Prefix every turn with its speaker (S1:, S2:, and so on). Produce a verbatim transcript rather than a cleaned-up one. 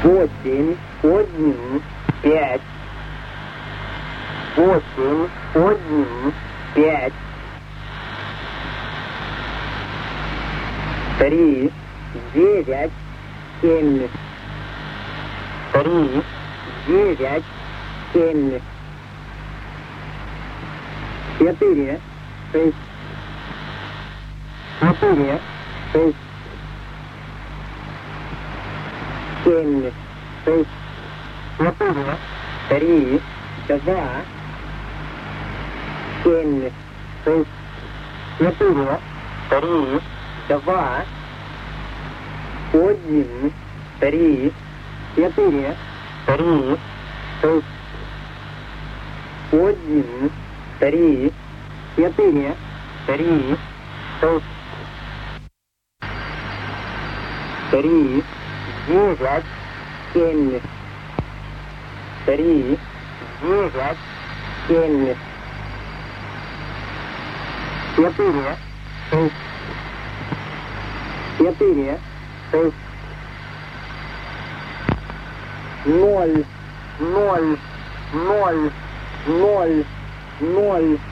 S1: восемь, один, пять, восемь, один, пять, три, девять, семь, три, девять, семь, четыре, шесть, четыре, шесть, семь, шесть, четыре, три, два, семь, шесть, четыре, три, два, один, три, четыре, три, шесть, один, три, четыре, три, шесть, три, девять, семь, три, девять, семь, четыре, шесть, четыре, шесть, ноль, ноль, ноль, ноль, ноль.